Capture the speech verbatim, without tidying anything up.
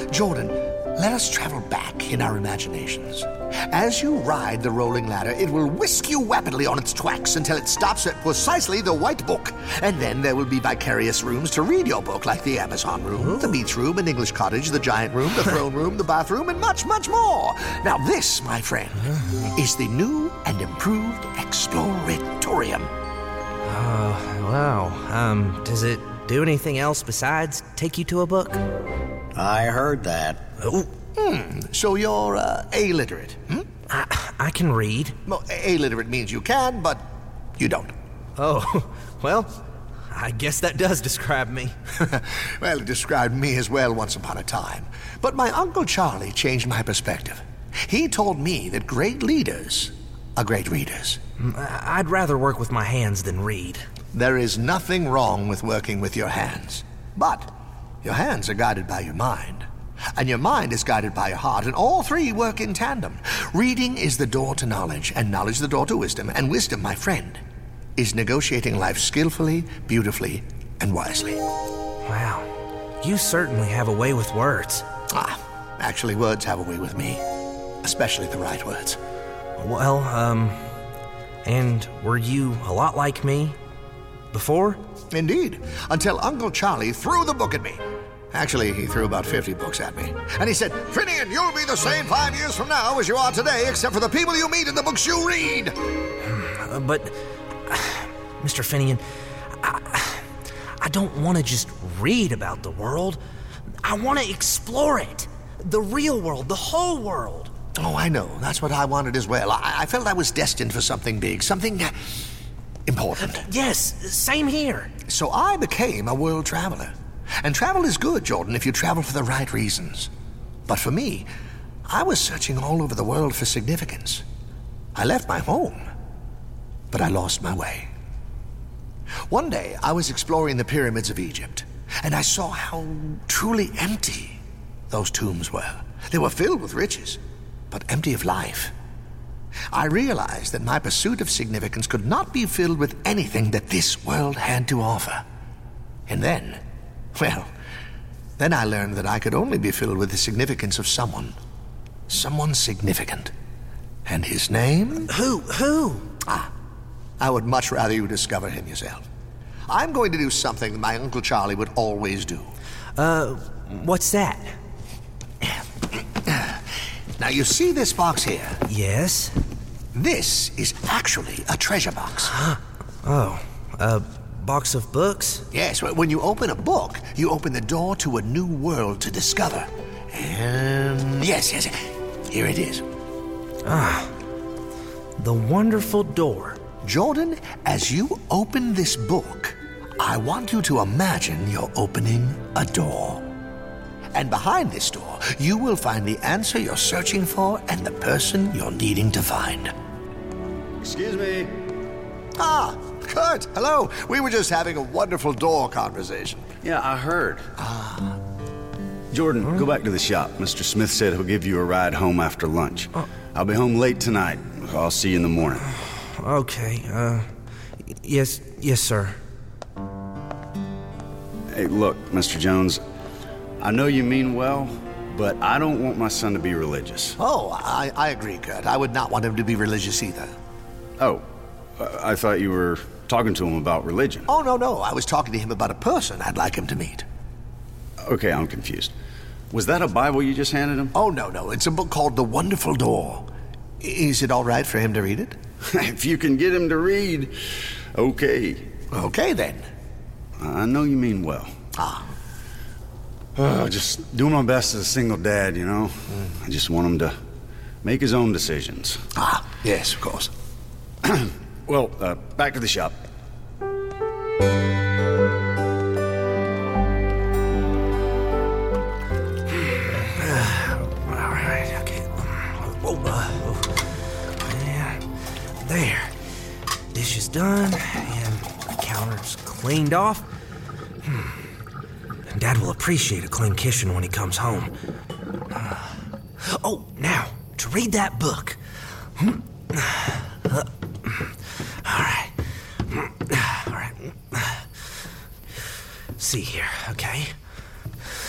Jordan, let us travel back in our imaginations. As you ride the rolling ladder, it will whisk you rapidly on its tracks until it stops at precisely the white book. And then there will be vicarious rooms to read your book, like the Amazon room, Ooh. the beach room, an English cottage, the giant room, the throne room, the bathroom, and much, much more. Now this, my friend, is the new and improved Exploratorium. Oh, wow. Um, does it do anything else besides take you to a book? I heard that. Oh. Hmm, so you're uh, illiterate, hmm? I, I can read. Well, illiterate means you can, but you don't. Oh, well, I guess that does describe me. Well, it described me as well once upon a time. But my Uncle Charlie changed my perspective. He told me that great leaders are great readers. I'd rather work with my hands than read. There is nothing wrong with working with your hands. But your hands are guided by your mind. And your mind is guided by your heart, and all three work in tandem. Reading is the door to knowledge, and knowledge the door to wisdom. And wisdom, my friend, is negotiating life skillfully, beautifully, and wisely. Wow. You certainly have a way with words. Ah, actually, words have a way with me. Especially the right words. Well, um, and were you a lot like me before? Indeed, until Uncle Charlie threw the book at me. Actually, he threw about fifty books at me. And he said, Finian, you'll be the same five years from now as you are today, except for the people you meet and the books you read. Uh, but, uh, Mister Finian, I, I don't want to just read about the world. I want to explore it. The real world, the whole world. Oh, I know. That's what I wanted as well. I, I felt I was destined for something big, something uh, important. Uh, yes, same here. So I became a world traveler. And travel is good, Jordan, if you travel for the right reasons. But for me, I was searching all over the world for significance. I left my home, but I lost my way. One day, I was exploring the pyramids of Egypt, and I saw how truly empty those tombs were. They were filled with riches, but empty of life. I realized that my pursuit of significance could not be filled with anything that this world had to offer. And then... Well, then I learned that I could only be filled with the significance of someone. Someone significant. And his name? Who? Who? Ah, I would much rather you discover him yourself. I'm going to do something that my Uncle Charlie would always do. Uh, what's that? Now, you see this box here? Yes. This is actually a treasure box. Oh, uh... box of books? Yes, when you open a book, you open the door to a new world to discover. And yes, yes, here it is. Ah, the wonderful door. Jordan, as you open this book, I want you to imagine you're opening a door. And behind this door, you will find the answer you're searching for and the person you're needing to find. Excuse me. Ah, Kurt, hello. We were just having a wonderful door conversation. Yeah, I heard. Ah. Jordan, huh? Go back to the shop. Mister Smith said he'll give you a ride home after lunch. Oh. I'll be home late tonight. I'll see you in the morning. Okay, uh, yes, yes, sir. Hey, look, Mister Jones, I know you mean well, but I don't want my son to be religious. Oh, I, I agree, Kurt. I would not want him to be religious either. Oh, uh, I thought you were talking to him about religion. Oh, no, no. I was talking to him about a person I'd like him to meet. Okay, I'm confused. Was that a Bible you just handed him? Oh, no, no. It's a book called The Wonderful Door. Is it all right for him to read it? If you can get him to read, okay. Okay, then. I know you mean well. Ah. Uh, just doing my best as a single dad, you know? Mm. I just want him to make his own decisions. Ah, yes, of course. Well, uh, back to the shop. There. Dish is done, and the counter's cleaned off. Hmm. And Dad will appreciate a clean kitchen when he comes home. Uh, oh, now, to read that book. Hmm. Uh, all right. All right. See here, okay?